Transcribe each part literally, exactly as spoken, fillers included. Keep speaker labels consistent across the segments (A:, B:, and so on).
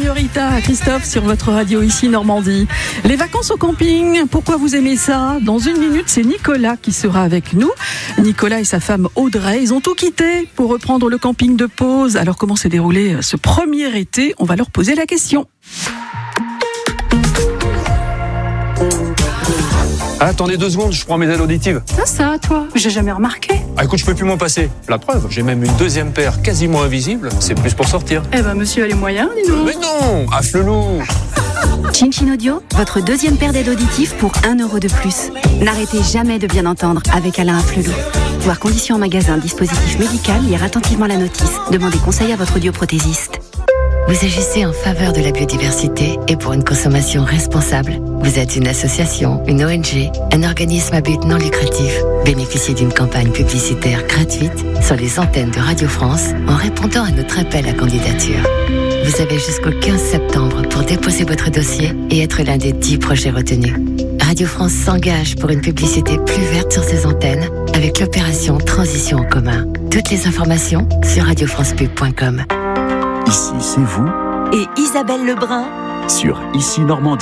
A: Señorita, Christophe sur votre radio ici Normandie. Les vacances au camping, pourquoi vous aimez ça? Dans une minute, c'est Nicolas qui sera avec nous. Nicolas et sa femme Audrey, ils ont tout quitté pour reprendre le camping de Pose. Alors comment s'est déroulé ce premier été? On va leur poser la question.
B: Ah, attendez deux secondes, je prends mes aides auditives.
C: Ça, ça, toi, j'ai jamais remarqué.
B: Ah, écoute, je peux plus m'en passer. La preuve, j'ai même une deuxième paire quasiment invisible. C'est plus pour sortir.
C: Eh ben, monsieur a les moyens, dis donc.
B: Mais non, à Flelou.
D: Chin Chin Audio, votre deuxième paire d'aides auditives pour un euro de plus. N'arrêtez jamais de bien entendre avec Alain Afflelou. Voir conditions en magasin, dispositif médical, lire attentivement la notice. Demandez conseil à votre audioprothésiste.
E: Vous agissez en faveur de la biodiversité et pour une consommation responsable. Vous êtes une association, une O N G, un organisme à but non lucratif. Bénéficiez d'une campagne publicitaire gratuite sur les antennes de Radio France en répondant à notre appel à candidature. Vous avez jusqu'au quinze septembre pour déposer votre dossier et être l'un des dix projets retenus. Radio France s'engage pour une publicité plus verte sur ses antennes avec l'opération Transition en commun. Toutes les informations sur radio france pub point com.
F: Ici, c'est vous
G: et Isabelle Lebrun
F: sur Ici Normandie.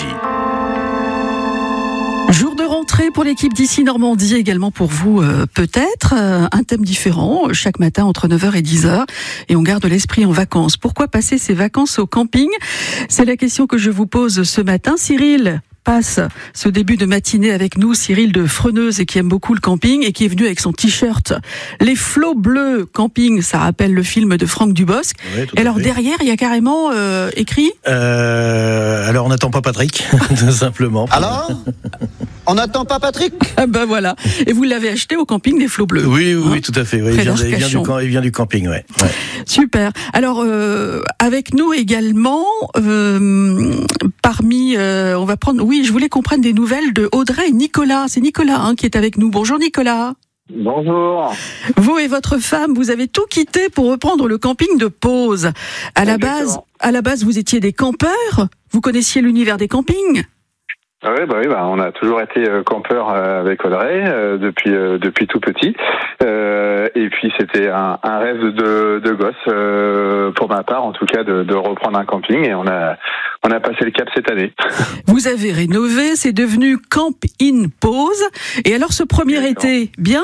A: Jour de rentrée pour l'équipe d'Ici Normandie, également pour vous euh, peut-être, euh, un thème différent chaque matin entre neuf heures et dix heures et on garde l'esprit en vacances. Pourquoi passer ses vacances au camping? C'est la question que je vous pose ce matin. Cyril passe ce début de matinée avec nous, Cyril de Freneuse, et qui aime beaucoup le camping et qui est venu avec son t-shirt Les Flots Bleus Camping, ça rappelle le film de Franck Dubosc.
H: Oui,
A: et alors fait. Derrière, il y a carrément euh, écrit
H: euh, alors on n'attend pas Patrick, tout simplement.
I: Alors on n'attend pas Patrick.
A: Ah ben voilà. Et vous l'avez acheté au camping des Flots Bleus.
H: Oui, oui,
A: hein,
H: oui, tout à fait. Oui, il, vient, il, vient du, il vient du camping, ouais. ouais.
A: Super. Alors euh, avec nous également, euh, parmi, euh, on va prendre, oui, je voulais qu'on prenne des nouvelles de Audrey et Nicolas. C'est Nicolas hein, qui est avec nous. Bonjour Nicolas.
J: Bonjour.
A: Vous et votre femme, vous avez tout quitté pour reprendre le camping de Pose. À la base, à la base, vous étiez des campeurs. Vous connaissiez l'univers des campings.
J: Oui, bah oui, bah on a toujours été euh, campeurs euh, avec Audrey euh, depuis euh, depuis tout petit. Euh, et puis c'était un, un rêve de, de gosse euh, pour ma part, en tout cas, de, de reprendre un camping. Et on a on a passé le cap cette année.
A: Vous avez rénové, c'est devenu Camp In Pose. Et alors ce premier D'accord. été, bien?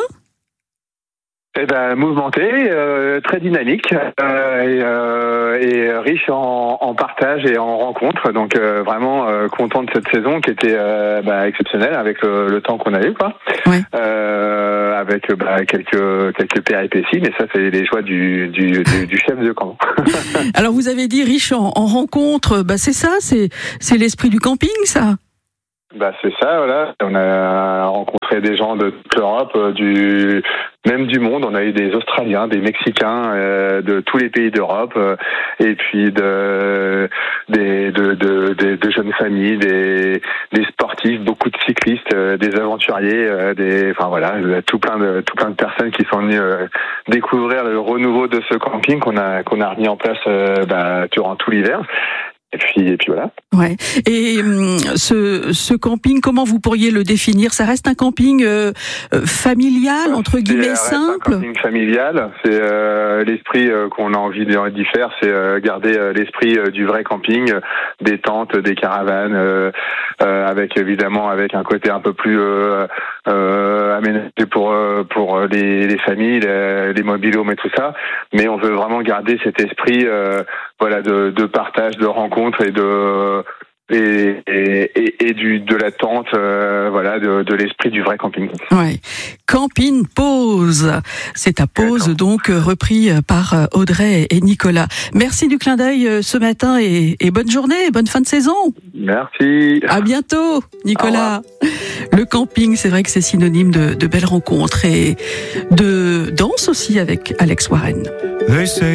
J: Eh ben mouvementé, euh, très dynamique euh, et, euh, et riche en, en partage et en rencontres. Donc euh, vraiment euh, content de cette saison qui était euh, bah, exceptionnelle avec le, le temps qu'on a eu, quoi.
A: Ouais.
J: Euh, avec bah, quelques quelques péripéties, mais ça c'est les joies du du, du, du chef de camp.
A: Alors vous avez dit riche en, en rencontres, bah c'est ça, c'est c'est l'esprit du camping, ça.
J: Bah c'est ça, voilà. On a rencontré des gens de toute l'Europe, euh, du même du monde. On a eu des Australiens, des Mexicains, euh, de tous les pays d'Europe, euh, et puis de des de, de, de, de jeunes familles, des des sportifs, beaucoup de cyclistes, euh, des aventuriers, euh, des enfin voilà, tout plein de tout plein de personnes qui sont venues euh, découvrir le renouveau de ce camping qu'on a qu'on a remis en place euh, bah, durant tout l'hiver. Et puis, et puis voilà.
A: Ouais. Et hum, ce, ce camping, comment vous pourriez le définir? Ça reste un camping euh, familial, entre guillemets,
J: c'est,
A: simple.
J: Un camping familial. C'est euh, l'esprit euh, qu'on a envie d'y faire, c'est euh, garder euh, l'esprit euh, du vrai camping, euh, des tentes, des caravanes, euh, euh, avec évidemment avec un côté un peu plus euh, euh, aménagé pour euh, pour les, les familles, les, les mobilhomes et tout ça. Mais on veut vraiment garder cet esprit, euh, voilà, de, de partage, de rencontre. Et de et, et, et du de la tente, euh, voilà, de, de l'esprit du vrai camping.
A: Ouais. Camping Pose, c'est à Pose donc repris par Audrey et Nicolas. Merci du clin d'œil ce matin et, et bonne journée, bonne fin de saison.
J: Merci.
A: À bientôt, Nicolas. Le camping, c'est vrai que c'est synonyme de, de belles rencontres et de danse aussi avec Alex Warren.